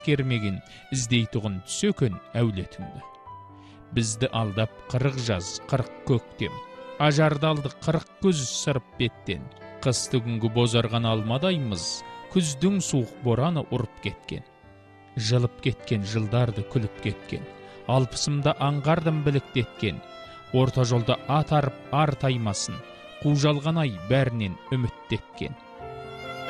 кермеген іздейтұғын түсөкен әулетіңді. Бізді алдап 40 жаз, 40 көктем, ажарды алды 40 көз сырып беттен. Қысты күнгі бозарған алмадаймыз, күздің суық бораны ұрып кеткен. Жылып кеткен жылдарды күліп кеткен, алпысымда аңғардым біліктеткен. Орта жолда ат арып ар таймасын, қужалған ай бәрінен үміттеткен.